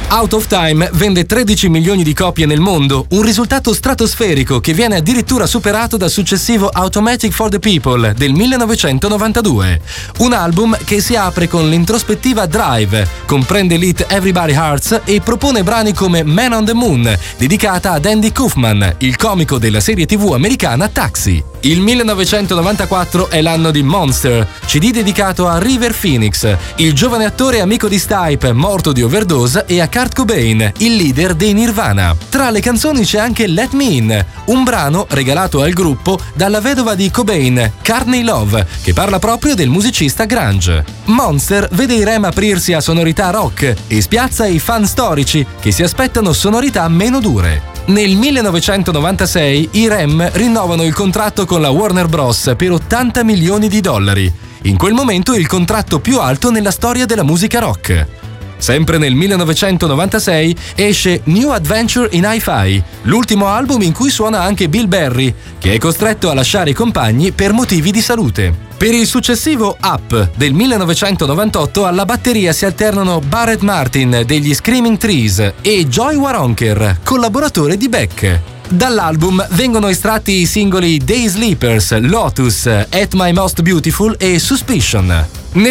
Out of Time vende 13 milioni di copie nel mondo, un risultato stratosferico che viene addirittura superato dal successivo Automatic for the People del 1992. Un album che si apre con l'introspettiva Drive, comprende l'hit Everybody Hurts e propone brani come Man on the Moon, dedicata ad Andy Kaufman, il comico della serie TV americana Taxi. Il 1994 è l'anno di Monster, CD dedicato a River Phoenix, il giovane attore amico di Stipe, morto di overdose, e a Kurt Cobain, il leader dei Nirvana. Tra le canzoni c'è anche Let Me In, un brano regalato al gruppo dalla vedova di Cobain, Courtney Love, che parla proprio del musicista grunge. Monster vede i Rem aprirsi a sonorità rock e spiazza i fan storici che si aspettano sonorità meno dure. Nel 1996 i Rem rinnovano il contratto con la Warner Bros. Per $80 milioni. In quel momento il contratto più alto nella storia della musica rock. Sempre nel 1996 esce New Adventure in Hi-Fi, l'ultimo album in cui suona anche Bill Berry, che è costretto a lasciare i compagni per motivi di salute. Per il successivo Up del 1998 alla batteria si alternano Barrett Martin degli Screaming Trees e Joey Waronker, collaboratore di Beck. Dall'album vengono estratti i singoli Day Sleepers, Lotus, At My Most Beautiful e Suspicion. Nel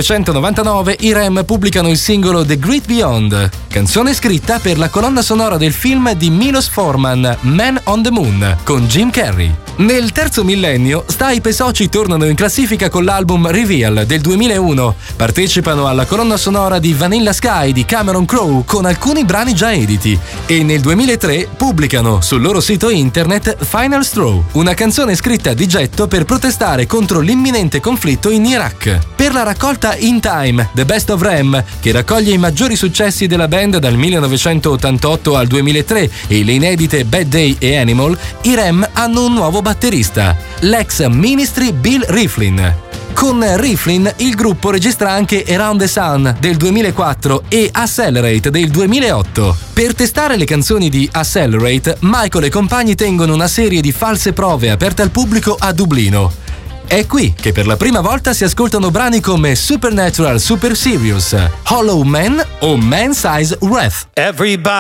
1999 i Rem pubblicano il singolo The Great Beyond, canzone scritta per la colonna sonora del film di Milos Forman, Man on the Moon, con Jim Carrey. Nel terzo millennio, Stipe e soci tornano in classifica con l'album Reveal del 2001, partecipano alla colonna sonora di Vanilla Sky di Cameron Crowe con alcuni brani già editi e nel 2003 pubblicano sul loro sito internet Final Straw, una canzone scritta di getto per protestare contro l'imminente conflitto in Iraq. Per la raccolta In Time, The Best of Rem, che raccoglie i maggiori successi della band dal 1988 al 2003 e le inedite Bad Day e Animal, i Rem hanno un nuovo batterista, l'ex Ministry Bill Rieflin. Con Rieflin il gruppo registra anche Around the Sun del 2004 e Accelerate del 2008. Per testare le canzoni di Accelerate, Michael e compagni tengono una serie di false prove aperte al pubblico a Dublino. È qui che per la prima volta si ascoltano brani come Supernatural Super Serious, Hollow Man o Man Size Wrath.